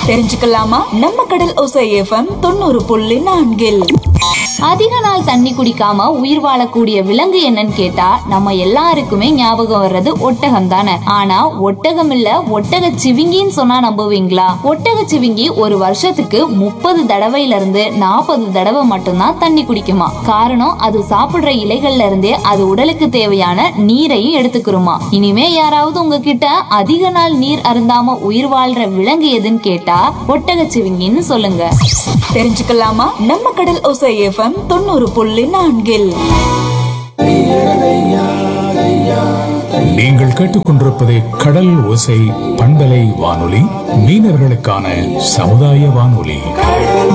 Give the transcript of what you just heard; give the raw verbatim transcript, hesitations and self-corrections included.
தெரிஞ்சுக்கலாமா? நம்ம கடல் ஓசை எஃப்எம் தொண்ணூறு புள்ளி நான்கில். அதிக நாள் தண்ணி குடிக்காம உயிர் வாழக்கூடிய விலங்கு என்னன்னு கேட்டா நம்ம எல்லாருக்குமே ஞாபகம் வர்றது ஒட்டகம் தானே. ஆனா ஒட்டகம் இல்ல, ஒட்டக சிவிங்கின்னு சொன்னா நம்புவீங்களா? ஒட்டக சிவிங்கி ஒரு வருஷத்துக்கு முப்பது தடவையில இருந்து நாற்பது தடவை மட்டும்தான் தண்ணி குடிக்குமா. காரணம், அது சாப்பிடுற இலைகள்ல இருந்தே அது உடலுக்கு தேவையான நீரையும் எடுத்துக்கிறோமா. இனிமே யாராவது உங்ககிட்ட அதிக நாள் நீர் அருந்தாம உயிர் வாழ்ற விலங்கு எதுன்னு கேட்டா ஒட்டக சிவிங்கின்னு சொல்லுங்க. தெரிஞ்சுக்கலாமா? நம்ம கடல் ஓசை எஃப்எம் தொண்ணூறு புள்ளி நான்கில். நீங்கள் கேட்டுக்கொண்டிருப்பது கடல் ஓசை பண்பலை வானொலி, மீனவர்களுக்கான சமுதாய வானொலி.